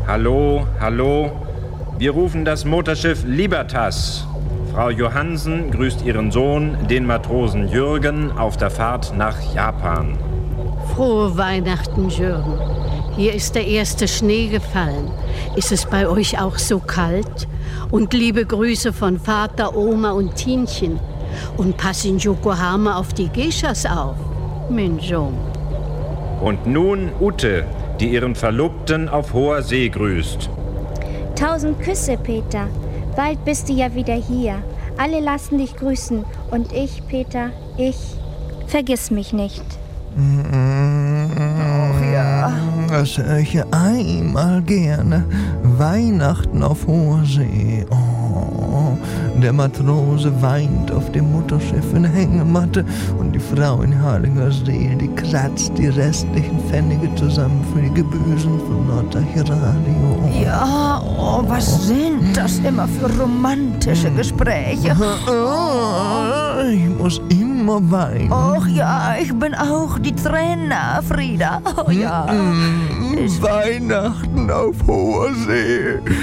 Hallo, hallo. Wir rufen das Motorschiff Libertas. Frau Johansen grüßt ihren Sohn, den Matrosen Jürgen, auf der Fahrt nach Japan. Frohe Weihnachten, Jürgen. Hier ist der erste Schnee gefallen. Ist es bei euch auch so kalt? Und liebe Grüße von Vater, Oma und Tienchen. Und pass in Yokohama auf die Geishas auf, mein Sohn. Und nun Ute, die ihren Verlobten auf hoher See grüßt. 1000 Küsse, Peter. Bald bist du ja wieder hier. Alle lassen dich grüßen. Und ich, Peter, vergiss mich nicht. Ach ja. Das höre ich ja einmal gerne. Weihnachten auf hoher See. Oh, der Matrose weint auf dem Mutterschiff in Hängematte und die Frau in heiliger Seele, die kratzt die restlichen Pfennige zusammen für die Gebühren von Norddeich-Radio. Ja, oh, was sind das immer für romantische Gespräche? Ich muss immer weinen. Och ja, ich bin auch die Trainer, Frieda. Oh ja. Weihnachten auf hoher See.